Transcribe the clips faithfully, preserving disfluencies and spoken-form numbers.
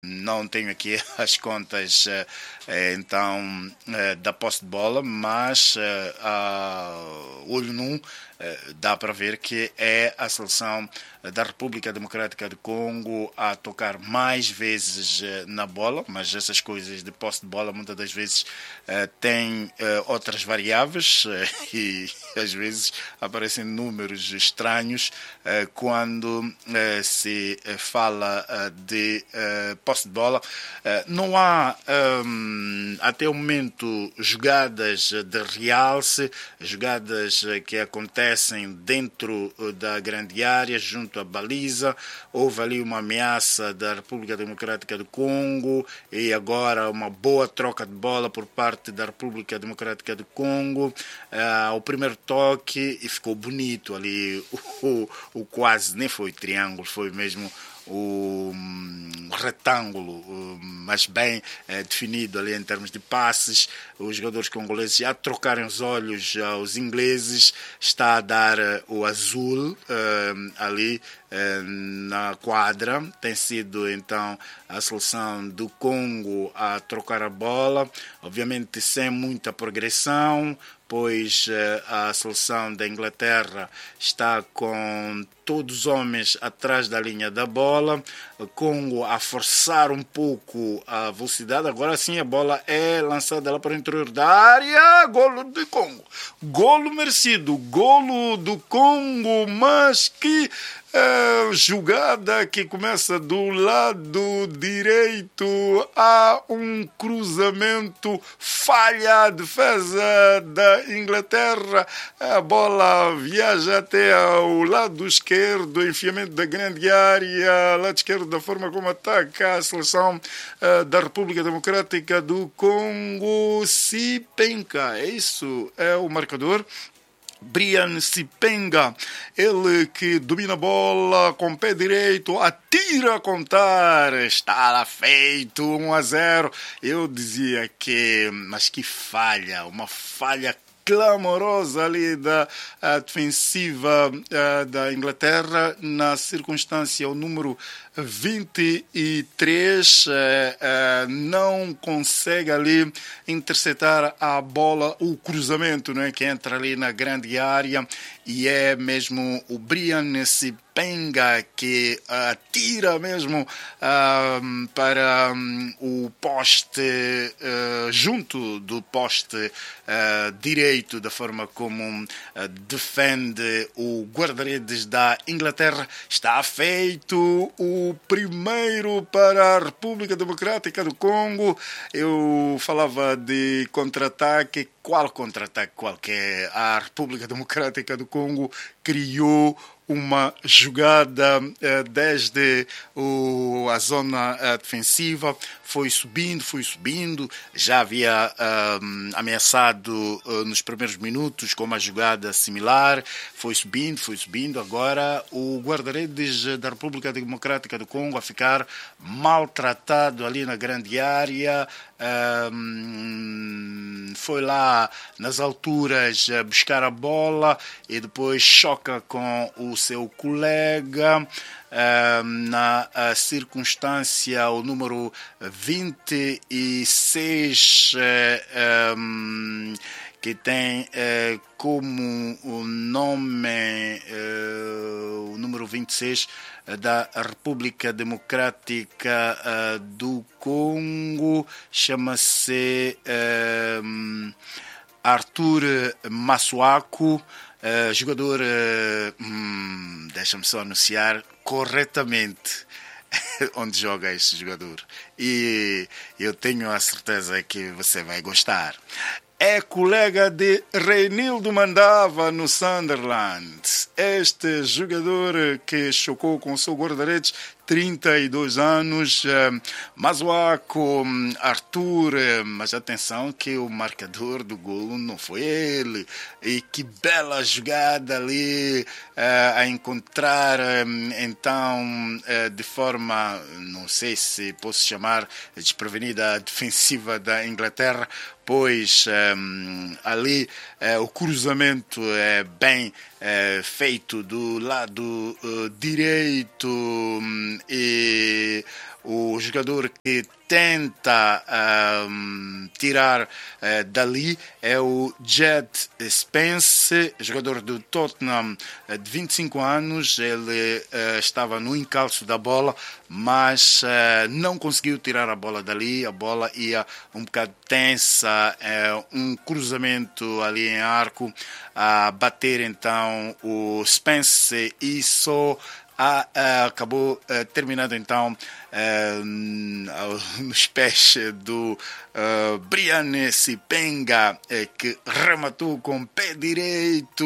Não tenho aqui as contas eh, então eh, da posse de bola, mas eh, a olho nu eh, dá para ver que é a seleção da República Democrática do Congo a tocar mais vezes eh, na bola, mas essas coisas de posse de bola muitas das vezes eh, têm eh, outras variáveis eh, e às vezes aparecem números estranhos eh, quando eh, se fala eh, de eh, posse de bola. Eh, não há um, até o momento jogadas de realce, jogadas que acontecem dentro da grande área, junto à baliza. Houve ali uma ameaça da República Democrática do Congo e agora uma boa troca de bola por parte da República Democrática do Congo. Uh, o primeiro toque e ficou bonito ali, o, o, o quase, nem foi triângulo, foi mesmo o um, retângulo, um, mas bem eh, definido ali em termos de passes. Os jogadores congoleses já trocaram os olhos aos ingleses, está a dar uh, o azul uh, ali uh, na quadra. Tem sido então a seleção do Congo a trocar a bola, obviamente sem muita progressão, pois a seleção da Inglaterra está com todos os homens atrás da linha da bola, o Congo a forçar um pouco a velocidade. Agora sim a bola é lançada lá para o interior da área, golo do Congo, golo merecido, golo do Congo, mas que é, jogada que começa do lado direito, há um cruzamento, falha a defesa da Inglaterra, a bola viaja até ao lado esquerdo, enfiamento da grande área, lado esquerdo, da forma como ataca a seleção uh, da República Democrática do Congo. Sipenka, é isso, é o marcador. Brian Sipenga, ele que domina a bola com o pé direito, atira a contar, está lá feito, um a zero. Eu dizia que, mas que falha, uma falha clamorosa ali da defensiva uh, da Inglaterra, na circunstância o número vinte e três uh, uh, não consegue ali interceptar a bola, o cruzamento, não é, que entra ali na grande área, e é mesmo o Brian Sipenga que atira mesmo uh, para um, o poste, uh, junto do poste uh, direito, da forma como uh, defende o guarda-redes da Inglaterra. Está feito o primeiro para a República Democrática do Congo. Eu falava de contra-ataque. Qual contra-ataque qualquer? A República Democrática do Congo criou uma jogada eh, desde o, a zona eh, defensiva, foi subindo, foi subindo, já havia eh, ameaçado eh, nos primeiros minutos com uma jogada similar, foi subindo, foi subindo, agora o guarda-redes da República Democrática do Congo a ficar maltratado ali na grande área. Um, foi lá nas alturas buscar a bola e depois choca com o seu colega. Um, na circunstância o número vinte e seis um, que tem uh, como o nome uh, o número vinte e seis da República Democrática uh, do Congo, chama-se uh, Arthur Masuaku, uh, jogador, uh, hum, deixa-me só anunciar corretamente onde joga este jogador, e eu tenho a certeza que você vai gostar. É colega de Reinildo Mandava no Sunderland. Este jogador que chocou com o seu guarda-redes, trinta e dois anos, Masuaku Arthur, mas atenção que o marcador do golo não foi ele. E que bela jogada ali a encontrar, então, de forma, não sei se posso chamar desprevenida, a defensiva da Inglaterra, pois um, ali uh, o cruzamento é bem uh, feito do lado uh, direito, um, e o jogador que tenta um, tirar uh, dali é o Jed Spence, jogador do Tottenham uh, de vinte e cinco anos. Ele uh, estava no encalço da bola, mas uh, não conseguiu tirar a bola dali. A bola ia um bocado tensa, uh, um cruzamento ali em arco, a bater então o Spence e só Ah, ah, acabou ah, terminando então ah, nos pés do ah, Brian Sipenga, eh, que rematou com o pé direito.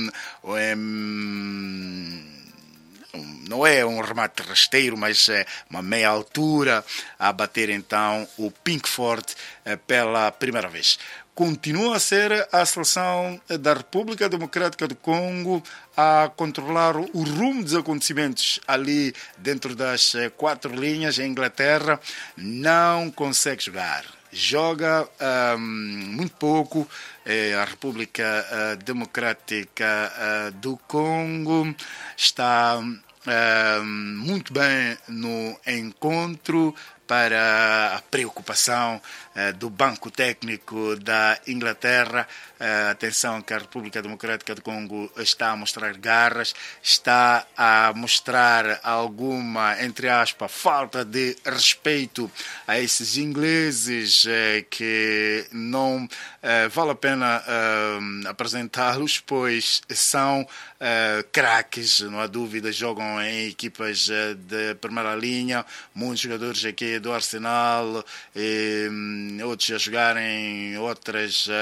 Um, não é um remate rasteiro, mas é uma meia altura, a bater então o Pickford eh, pela primeira vez. Continua a ser a seleção da República Democrática do Congo a controlar o rumo dos acontecimentos ali dentro das quatro linhas. A Inglaterra não consegue jogar. Joga um, muito pouco. A República Democrática do Congo está um, muito bem no encontro, para a preocupação uh, do Banco Técnico da Inglaterra. Uh, atenção que a República Democrática do Congo está a mostrar garras, está a mostrar alguma, entre aspas, falta de respeito a esses ingleses uh, que não uh, vale a pena uh, apresentá-los, pois são uh, craques, não há dúvida, jogam em equipas uh, de primeira linha, muitos jogadores aqui do Arsenal, e, um, outros a jogar em outras, uh,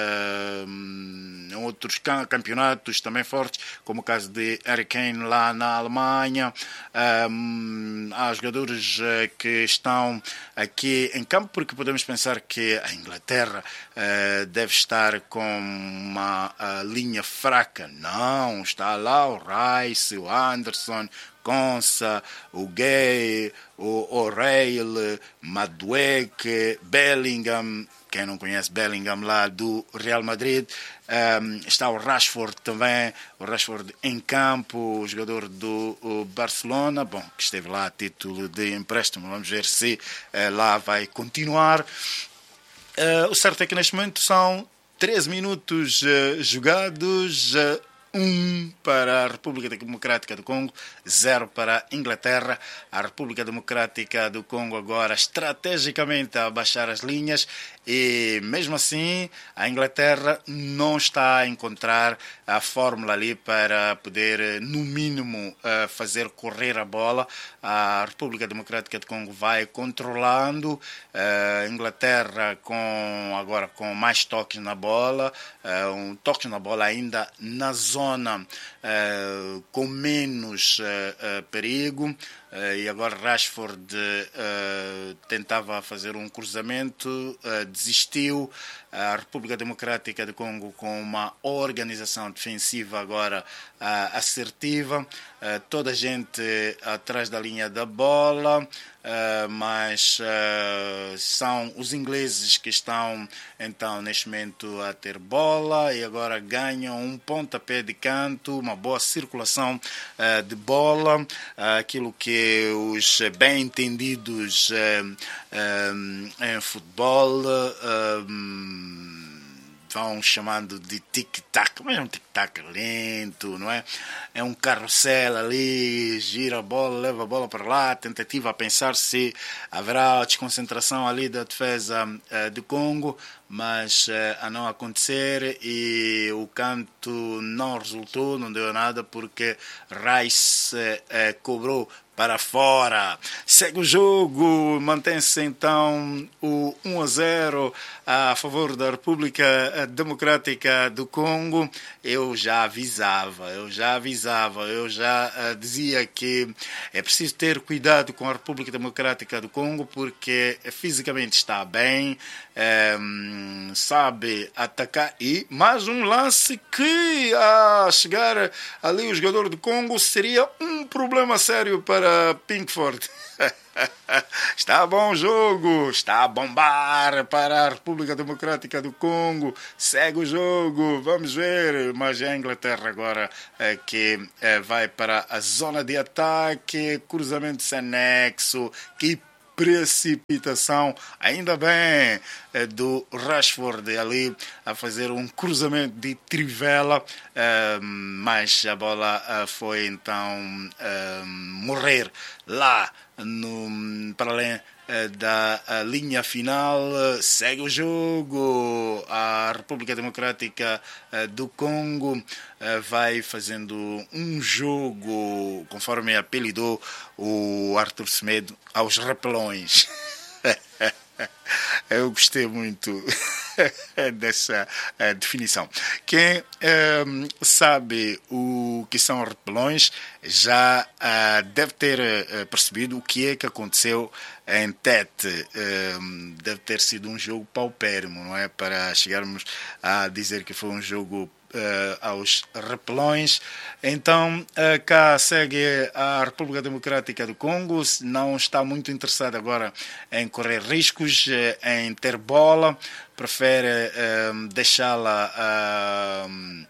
uh, em outros campeonatos também fortes, como o caso de Harry Kane lá na Alemanha. Um, há jogadores uh, que estão aqui em campo, porque podemos pensar que a Inglaterra uh, deve estar com uma uh, linha fraca. Não, está lá o Rice, o Anderson, Konsa, o Gay, o O'Reilly, Madueke, Bellingham. Quem não conhece Bellingham lá do Real Madrid, um, está o Rashford também, o Rashford em campo, o jogador do o Barcelona, bom, que esteve lá a título de empréstimo. Vamos ver se uh, lá vai continuar. Uh, o certo é que neste momento são treze minutos uh, jogados, uh, um para a República Democrática do Congo, zero para a Inglaterra. A República Democrática do Congo agora estrategicamente a baixar as linhas, e mesmo assim a Inglaterra não está a encontrar a fórmula ali para poder, no mínimo, fazer correr a bola. A República Democrática do Congo vai controlando, a Inglaterra com, agora com mais toques na bola, um toque na bola ainda na zona Uh, com menos uh, uh, perigo, uh, e agora Rashford uh, tentava fazer um cruzamento, uh, desistiu. A República Democrática do Congo com uma organização defensiva agora uh, assertiva, uh, toda a gente atrás da linha da bola, uh, mas uh, são os ingleses que estão então neste momento a ter bola, e agora ganham um pontapé de canto, uma boa circulação uh, de bola, uh, aquilo que os bem entendidos uh, uh, em futebol uh, vão chamando de tic-tac, mas é um tic-tac lento, não é? É um carrossel ali, gira a bola, leva a bola para lá, tentativa a pensar se haverá desconcentração ali da defesa uh, do Congo, mas uh, a não acontecer, e o canto não resultou, não deu nada, porque Rice uh, cobrou para fora. Segue o jogo, mantém-se então o um a zero a favor da República Democrática do Congo. Eu já avisava, eu já avisava, eu já uh, dizia que é preciso ter cuidado com a República Democrática do Congo, porque fisicamente está bem, um, sabe atacar, e mais um lance que ali a chegar ali o jogador do Congo, seria um problema sério para Pickford. Está bom o jogo, está a bombar para a República Democrática do Congo, segue o jogo, vamos ver. Mas a Inglaterra agora é, que é, vai para a zona de ataque, cruzamento sem nexo, que precipitação, ainda bem, é, do Rashford ali a fazer um cruzamento de trivela, é, mas a bola é, foi então é, morrer lá no, para além da linha final. Segue o jogo. A República Democrática do Congo vai fazendo um jogo, conforme apelidou o Arthur Semedo, aos repelões. Eu gostei muito dessa uh, definição. Quem uh, sabe o que são repelões já uh, deve ter uh, percebido o que é que aconteceu em Tete. Uh, deve ter sido um jogo paupérrimo, não é? Para chegarmos a dizer que foi um jogo Uh, aos repelões. Então, uh, cá segue a República Democrática do Congo, não está muito interessada agora em correr riscos, uh, em ter bola, prefere uh, deixá-la uh,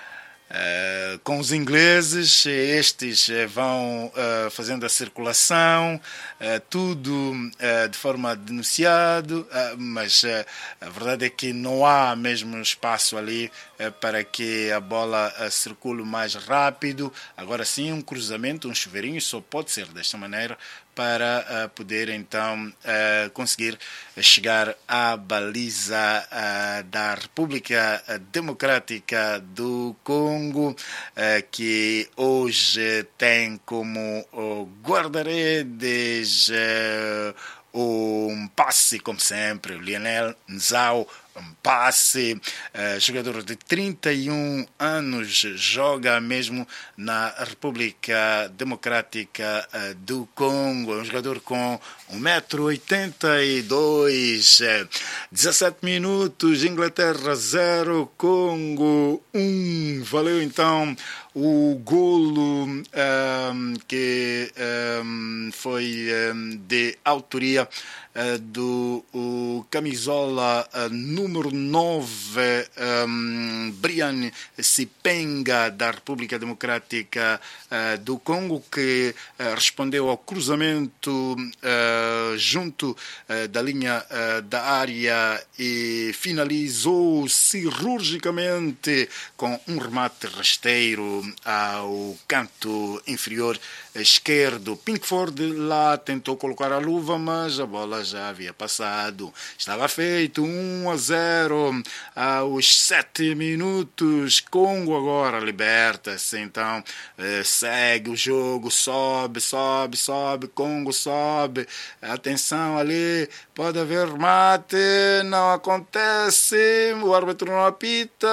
Uh, com os ingleses. Estes uh, vão uh, fazendo a circulação, uh, tudo uh, de forma denunciado, uh, mas uh, a verdade é que não há mesmo espaço ali uh, para que a bola uh, circule mais rápido. Agora sim, um cruzamento, um chuveirinho, só pode ser desta maneira para uh, poder então uh, conseguir chegar à baliza uh, da República Democrática do Congo, uh, que hoje tem como uh, guarda-redes uh, um passe, como sempre, Lionel Nzau, um passe, uh, jogador de trinta e um anos, joga mesmo na República Democrática uh, do Congo, é um jogador com um metro e oitenta e dois, uh, dezassete minutos, Inglaterra zero, Congo um. Valeu então o golo um, que um, foi um, de autoria uh, do o camisola uh, número nove, um, Brian Sipenga, da República Democrática uh, do Congo, que uh, respondeu ao cruzamento uh, junto uh, da linha uh, da área e finalizou cirurgicamente com um remate rasteiro ao canto inferior esquerdo. Pickford lá tentou colocar a luva, mas a bola já havia passado. Estava feito um a zero aos sete minutos. Congo agora liberta-se, então eh, segue o jogo, sobe, sobe, sobe, Congo sobe. Atenção ali, pode haver remate, não acontece, o árbitro não apita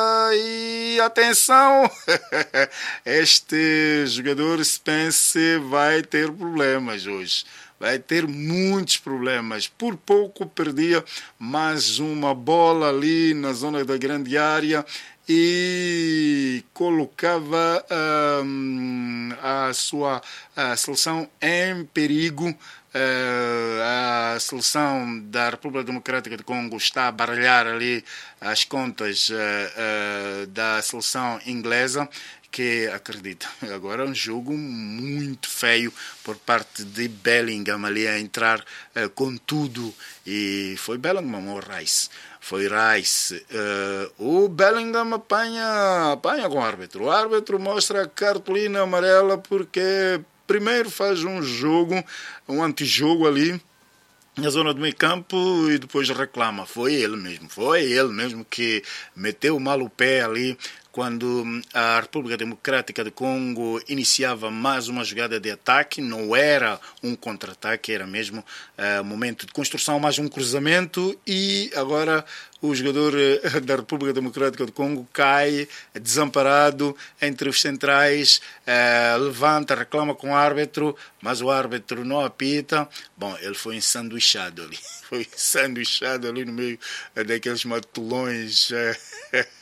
e atenção, este jogador Spence vai ter problemas hoje. Vai ter muitos problemas. Por pouco perdia mais uma bola ali na zona da grande área e colocava um, a sua a seleção em perigo. Uh, a seleção da República Democrática do Congo está a baralhar ali as contas uh, uh, da seleção inglesa, que, acredita, agora é um jogo muito feio por parte de Bellingham ali a entrar uh, com tudo, e foi Bellingham ou Rice? Foi Rice. Uh, o Bellingham apanha, apanha com o árbitro. O árbitro mostra a cartolina amarela porque primeiro faz um jogo, um antijogo ali na zona do meio campo e depois reclama. Foi ele mesmo, foi ele mesmo que meteu mal o pé ali quando a República Democrática do Congo iniciava mais uma jogada de ataque. Não era um contra-ataque, era mesmo uh, momento de construção, mais um cruzamento, e agora o jogador uh, da República Democrática do Congo cai desamparado entre os centrais, uh, levanta, reclama com o árbitro, mas o árbitro não apita. Bom, ele foi ensanduichado ali, foi ensanduichado ali no meio uh, daqueles matulões uh,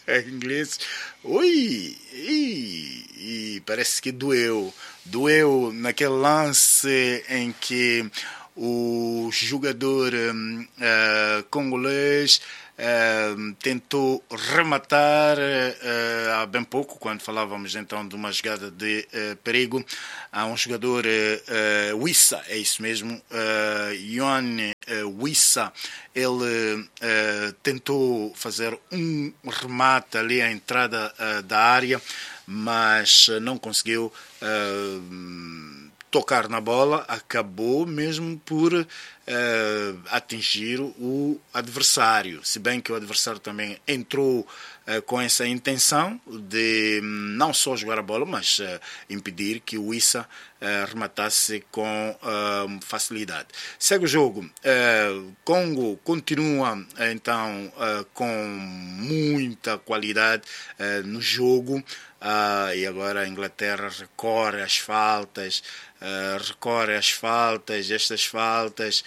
ingleses. Ui, e, e parece que doeu. Doeu naquele lance em que o jogador uh, congolês uh, tentou rematar uh, há bem pouco, quando falávamos então de uma jogada de uh, perigo. Há um jogador, uh, uh, Wissa, é isso mesmo, uh, Yoane uh, Wissa, ele uh, tentou fazer um remate ali à entrada uh, da área, mas não conseguiu uh, tocar na bola, acabou mesmo por uh, atingir o adversário, se bem que o adversário também entrou uh, com essa intenção de não só jogar a bola, mas uh, impedir que o Issa uh, rematasse com uh, facilidade. Segue o jogo. Uh, Congo continua então uh, com muita qualidade uh, no jogo. Uh, e agora a Inglaterra recorre às faltas, uh, recorre às faltas, estas faltas,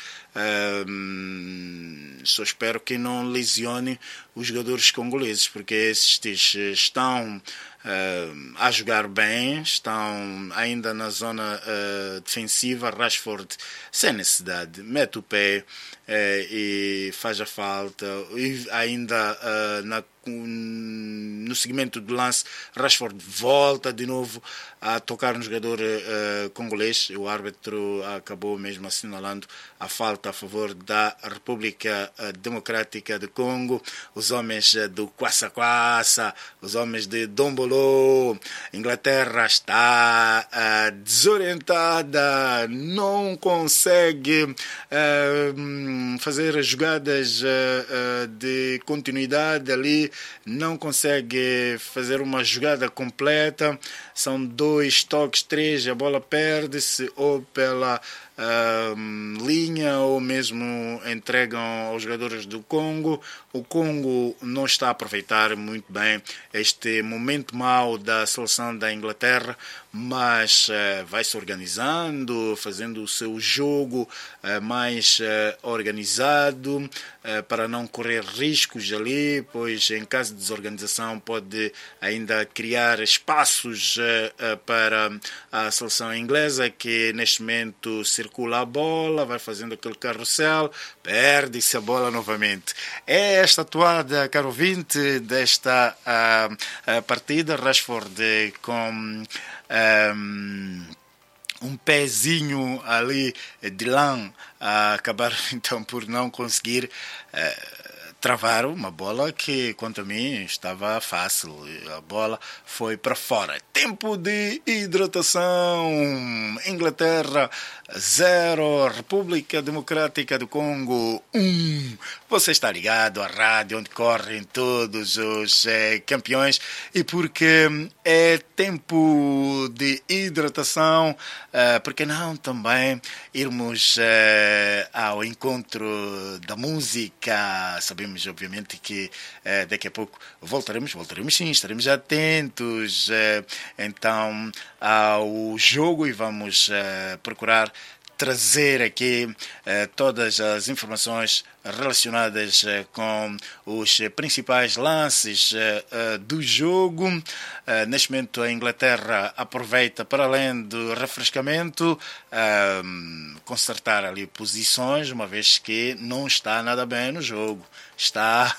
uh, só espero que não lesione os jogadores congoleses, porque estes estão uh, a jogar bem, estão ainda na zona uh, defensiva. Rashford, sem necessidade, mete o pé uh, e faz a falta, e ainda uh, na no segmento do lance, Rashford volta de novo a tocar no jogador uh, congolês. O árbitro acabou mesmo assinalando a falta a favor da República uh, Democrática do Congo. Os homens uh, do Kwasa Kwasa, os homens de Dombolo. Inglaterra está uh, desorientada, não consegue uh, fazer jogadas uh, uh, de continuidade ali, não consegue fazer uma jogada completa. São dois toques, três, a bola perde-se ou pela uh, linha ou mesmo entregam aos jogadores do Congo. O Congo não está a aproveitar muito bem este momento mau da seleção da Inglaterra, mas uh, vai se organizando, fazendo o seu jogo uh, mais uh, organizado uh, para não correr riscos ali, pois em caso de desorganização pode ainda criar espaços uh, uh, para a seleção inglesa, que neste momento circula a bola, vai fazendo aquele carrossel, perde-se a bola novamente. É esta atuada, caro ouvinte, desta uh, uh, partida. Rashford com um, um pezinho ali de lã a acabar então por não conseguir uh, travar uma bola que, quanto a mim, estava fácil. A bola foi para fora. Tempo de hidratação. Inglaterra zero, República Democrática do Congo um. Você está ligado à rádio onde correm todos os eh, campeões, e porque é tempo de hidratação, eh, porque não também irmos eh, ao encontro da música. Sabemos, obviamente, que eh, daqui a pouco voltaremos, voltaremos sim, estaremos atentos eh, então ao jogo e vamos eh, procurar trazer aqui eh, todas as informações relacionadas eh, com os principais lances eh, eh, do jogo. Eh, neste momento a Inglaterra aproveita, para além do refrescamento, eh, consertar ali posições, uma vez que não está nada bem no jogo. Está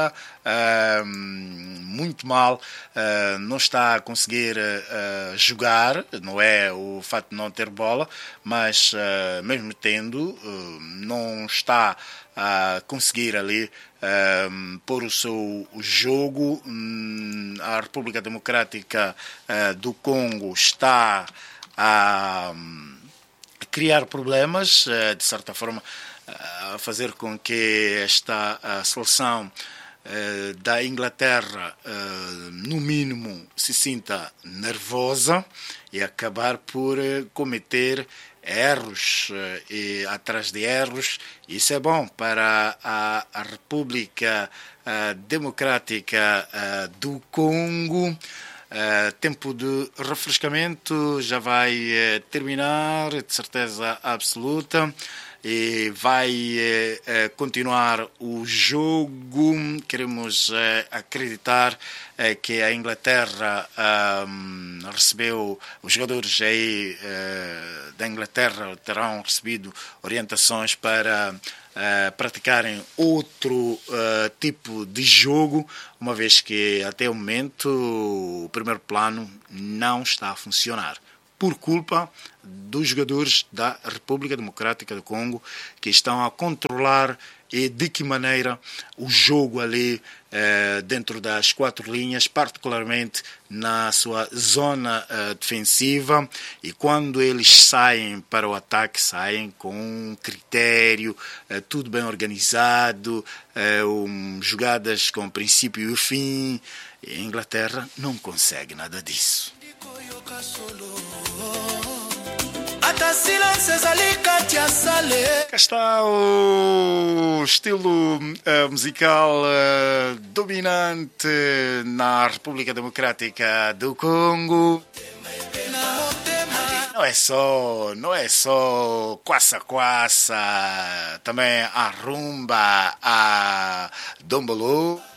uh, muito mal, uh, não está a conseguir uh, jogar. Não é o fato de não ter bola, mas uh, mesmo tendo, uh, não está a conseguir ali uh, pôr o seu jogo. Um, a República Democrática uh, do Congo está a, a criar problemas, uh, de certa forma, a fazer com que esta a seleção eh, da Inglaterra, eh, no mínimo, se sinta nervosa e acabar por eh, cometer erros eh, e atrás de erros. Isso é bom para a, a República eh, Democrática eh, do Congo. Uh, tempo de refrescamento já vai uh, terminar, de certeza absoluta. e vai eh, eh, continuar o jogo. Queremos eh, acreditar eh, que a Inglaterra um, recebeu, os jogadores aí eh, da Inglaterra terão recebido orientações para Uh, praticarem outro uh, tipo de jogo, uma vez que até o momento o primeiro plano não está a funcionar, por culpa dos jogadores da República Democrática do Congo, que estão a controlar e de que maneira o jogo ali eh, dentro das quatro linhas, particularmente na sua zona eh, defensiva, e quando eles saem para o ataque, saem com um critério, eh, tudo bem organizado, eh, um, jogadas com princípio e fim. E a Inglaterra não consegue nada disso. Cá está o estilo uh, musical uh, dominante na República Democrática do Congo. Não é só, não é só quassa-quassa, também a rumba, a dombolo.